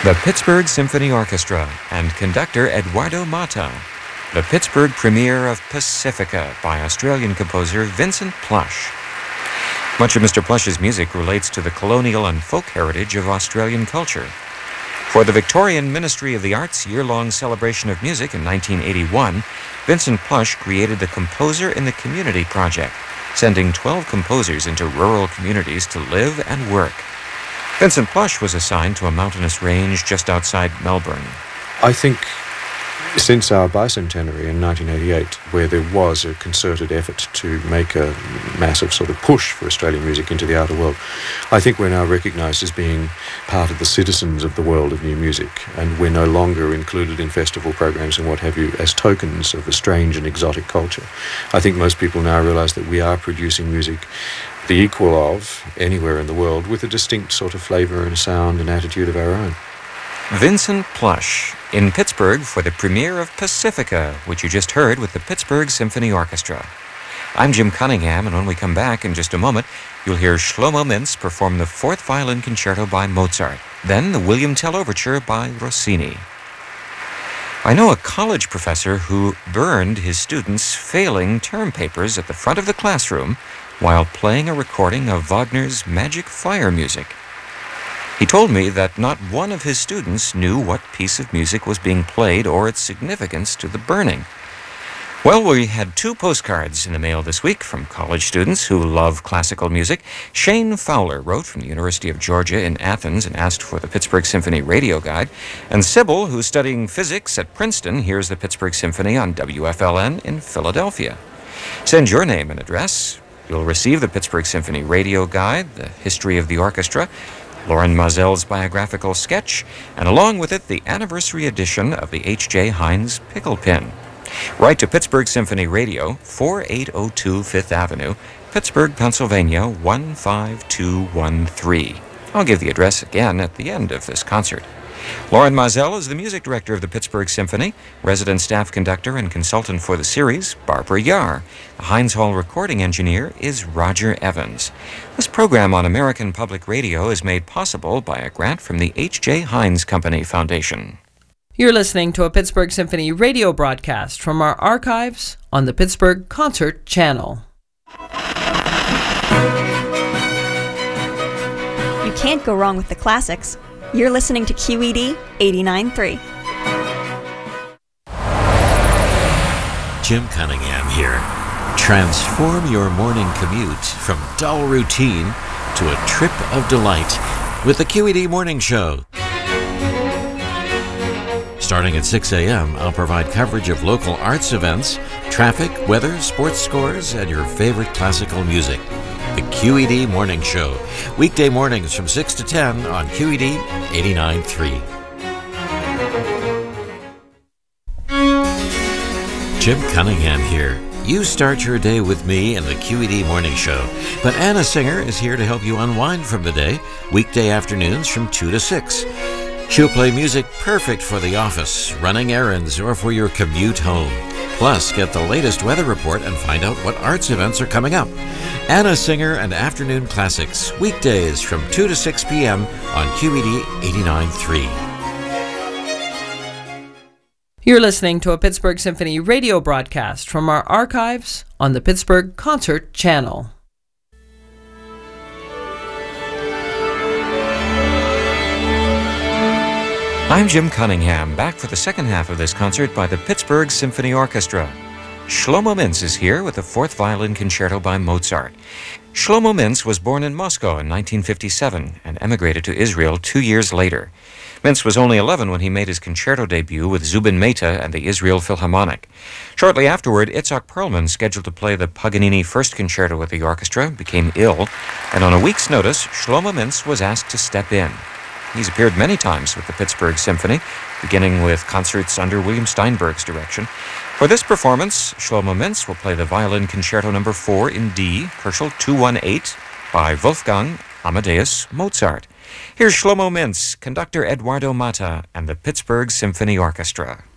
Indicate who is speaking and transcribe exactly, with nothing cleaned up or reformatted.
Speaker 1: The Pittsburgh Symphony Orchestra and conductor Eduardo Mata. The Pittsburgh premiere of Pacifica by Australian composer Vincent Plush. Much of Mister Plush's music relates to the colonial and folk heritage of Australian culture. For the Victorian Ministry of the Arts' year-long celebration of music in nineteen eighty-one, Vincent Plush created the Composer in the Community project, sending twelve composers into rural communities to live and work. Vincent Plush was assigned to a mountainous range just outside Melbourne.
Speaker 2: I think since our bicentenary in nineteen eighty-eight, where there was a concerted effort to make a massive sort of push for Australian music into the outer world, I think we're now recognised as being part of the citizens of the world of new music, and we're no longer included in festival programs and what have you as tokens of a strange and exotic culture. I think most people now realise that we are producing music the equal of anywhere in the world, with a distinct sort of flavour and sound and attitude of our own.
Speaker 1: Vincent Plush in Pittsburgh for the premiere of Pacifica, which you just heard with the Pittsburgh Symphony Orchestra. I'm Jim Cunningham, and when we come back in just a moment, you'll hear Shlomo Mintz perform the Fourth Violin Concerto by Mozart, then the William Tell Overture by Rossini. I know a college professor who burned his students' failing term papers at the front of the classroom while playing a recording of Wagner's Magic Fire music. He told me that not one of his students knew what piece of music was being played or its significance to the burning. Well, we had two postcards in the mail this week from college students who love classical music. Shane Fowler wrote from the University of Georgia in Athens and asked for the Pittsburgh Symphony radio guide. And Sybil, who's studying physics at Princeton, hears the Pittsburgh Symphony on W F L N in Philadelphia. Send your name and address. You'll receive the Pittsburgh Symphony radio guide, the history of the orchestra, Lauren Mazel's biographical sketch, and along with it, the anniversary edition of the H J Heinz Pickle Pin. Write to Pittsburgh Symphony Radio, forty-eight oh two Fifth Avenue, Pittsburgh, Pennsylvania, one five two one three. I'll give the address again at the end of this concert. Lauren Mazel is the music director of the Pittsburgh Symphony. Resident staff conductor and consultant for the series, Barbara Yar. The Heinz Hall recording engineer is Roger Evans. This program on American Public Radio is made possible by a grant from the H J Heinz Company Foundation.
Speaker 3: You're listening to a Pittsburgh Symphony radio broadcast from our archives on the Pittsburgh Concert Channel.
Speaker 4: You can't go wrong with the classics. You're listening to Q E D eighty-nine point three.
Speaker 5: Jim Cunningham here. Transform your morning commute from dull routine to a trip of delight with the Q E D Morning Show. Starting at six a.m., I'll provide coverage of local arts events, traffic, weather, sports scores, and your favorite classical music. The Q E D Morning Show, weekday mornings from six to ten on Q E D eighty-nine point three. Jim Cunningham here. You start your day with me in the Q E D Morning Show, but Anna Singer is here to help you unwind from the day, weekday afternoons from two to six. She'll play music perfect for the office, running errands, or for your commute home. Plus, get the latest weather report and find out what arts events are coming up. Anna Singer and Afternoon Classics, weekdays from two to six p.m. on Q E D eighty-nine point three.
Speaker 3: You're listening to a Pittsburgh Symphony radio broadcast from our archives on the Pittsburgh Concert Channel.
Speaker 1: I'm Jim Cunningham, back for the second half of this concert by the Pittsburgh Symphony Orchestra. Shlomo Mintz is here with the Fourth Violin Concerto by Mozart. Shlomo Mintz was born in Moscow in nineteen fifty-seven and emigrated to Israel two years later. Mintz was only eleven when he made his concerto debut with Zubin Mehta and the Israel Philharmonic. Shortly afterward, Itzhak Perlman, scheduled to play the Paganini First Concerto with the orchestra, became ill, and on a week's notice, Shlomo Mintz was asked to step in. He's appeared many times with the Pittsburgh Symphony, beginning with concerts under William Steinberg's direction. For this performance, Shlomo Mintz will play the Violin Concerto number four in D, Herschel two one eight, by Wolfgang Amadeus Mozart. Here's Shlomo Mintz, conductor Eduardo Mata, and the Pittsburgh Symphony Orchestra.